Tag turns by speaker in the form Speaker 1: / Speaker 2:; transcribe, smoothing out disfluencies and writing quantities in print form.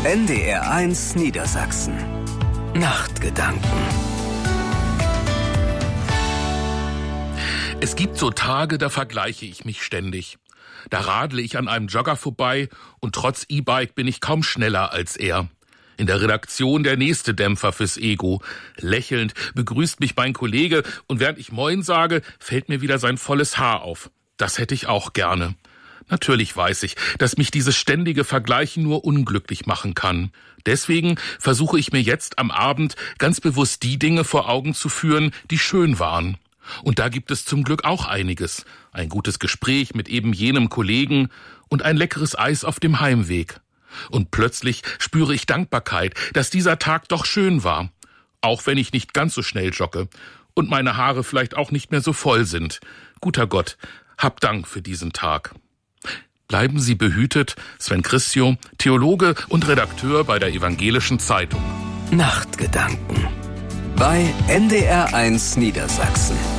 Speaker 1: NDR1 Niedersachsen. Nachtgedanken.
Speaker 2: Es gibt so Tage, da vergleiche ich mich ständig. Da radle ich an einem Jogger vorbei und trotz E-Bike bin ich kaum schneller als er. In der Redaktion der nächste Dämpfer fürs Ego. Lächelnd begrüßt mich mein Kollege und während ich Moin sage, fällt mir wieder sein volles Haar auf. Das hätte ich auch gerne. Natürlich weiß ich, dass mich dieses ständige Vergleichen nur unglücklich machen kann. Deswegen versuche ich mir jetzt am Abend ganz bewusst die Dinge vor Augen zu führen, die schön waren. Und da gibt es zum Glück auch einiges. Ein gutes Gespräch mit eben jenem Kollegen und ein leckeres Eis auf dem Heimweg. Und plötzlich spüre ich Dankbarkeit, dass dieser Tag doch schön war. Auch wenn ich nicht ganz so schnell jogge und meine Haare vielleicht auch nicht mehr so voll sind. Guter Gott, hab Dank für diesen Tag. Bleiben Sie behütet, Sven Christio, Theologe und Redakteur bei der Evangelischen Zeitung.
Speaker 1: Nachtgedanken bei NDR1 Niedersachsen.